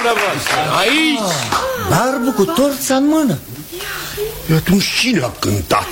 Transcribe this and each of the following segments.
dumneavoastră? Aici? Barbu cu torța în mână. Atunci cine a cântat?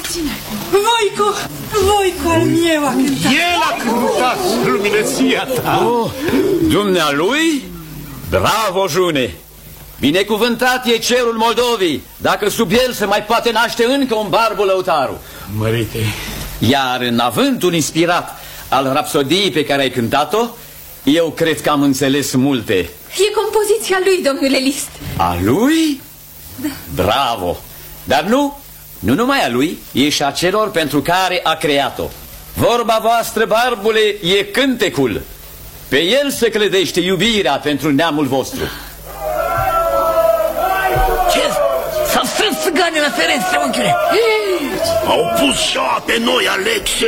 Voicu al meu a cântat. El a cântat, luminăția ta. Dumnealui? Bravo, June! Binecuvântat e cerul Moldovii, dacă sub el se mai poate naște încă un Barbu Lăutaru. Mărite. Iar în avântul inspirat al rapsodiei pe care ai cântat-o, eu cred că am înțeles multe. E compoziția lui, domnule Liszt. A lui? Da. Bravo! Dar nu numai a lui, e și a celor pentru care a creat-o. Vorba voastră, Barbule, e cântecul. Pe el se clădește iubirea pentru neamul vostru. Ce? S-au strâns țiganii la fereastră, unchiule. Au pus șa pe noi, Alexe.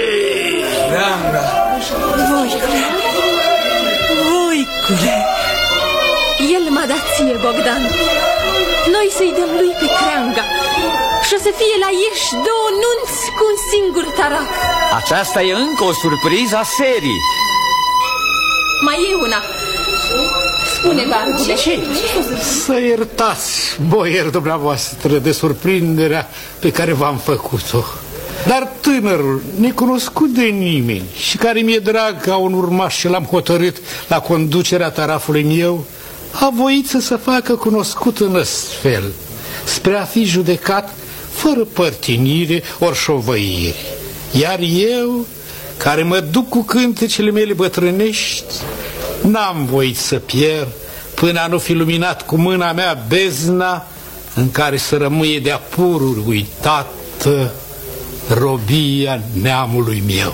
Voicule, el m-a dat ție, Bogdan. Noi să-i dăm lui pe creanga și o să fie la Ieși 2 nunți cu un singur tarac. Aceasta e încă o surpriză a serii. Mai e una. Spune, Barbule. Să iertați, boier dumneavoastră, de surprinderea pe care v-am făcut-o. Dar tânărul, necunoscut de nimeni și care mi-e drag ca un urmaș și l-am hotărât la conducerea tarafului meu, a voit să se facă cunoscut în astfel, spre a fi judecat fără părtinire ori șovăire. Iar eu, care mă duc cu cântecele mele bătrânești, n-am voit să pierd până a nu fi luminat cu mâna mea bezna în care să rămâie de-a pururi uitată robia neamului meu.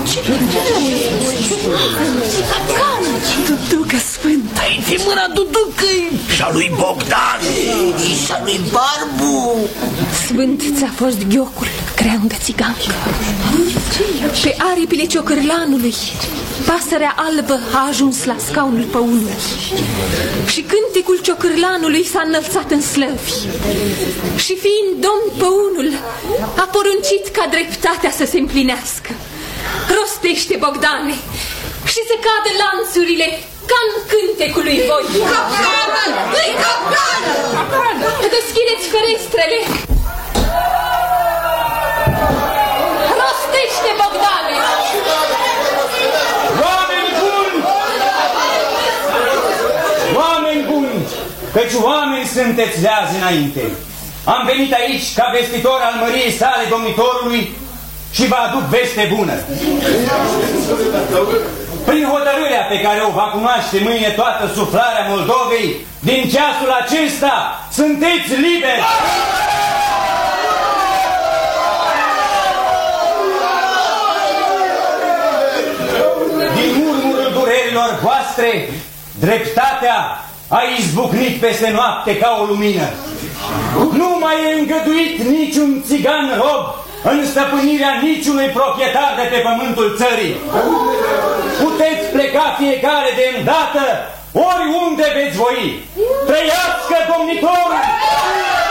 Duducă sfântă. De mâna Duducăi și a lui Bogdan și a lui Barbu. Sfânt ți-a fost ghiocul, creangă țigancă. Pe aripile ciocârlanului pasărea albă a ajuns la scaunul păunului și cântecul ciocârlanului s-a înălțat în slăvi. Și fiind domn păunul, a poruncit ca dreptatea să se împlinească. Rostește, Bogdane, și să cadă lanțurile ca în cântecul lui voi. Capcană! Îi capcană! Deschideți ferestrele! Rostește, Bogdane! Oameni buni! Oameni buni! Căci oameni sunteți de azi înainte. Am venit aici ca vestitor al măriei sale domnitorului și vă aduc veste bună. Prin hotărârea pe care o va cunoaște mâine toată suflarea Moldovei, din ceasul acesta sunteți liberi! Din murmurul durerilor voastre, dreptatea a izbucnit peste noapte ca o lumină. Nu mai e îngăduit niciun țigan rob în stăpânirea niciunui proprietar de pe pământul țării. Puteți pleca fiecare de îndată oriunde veți voi. Trăiască domnitorul!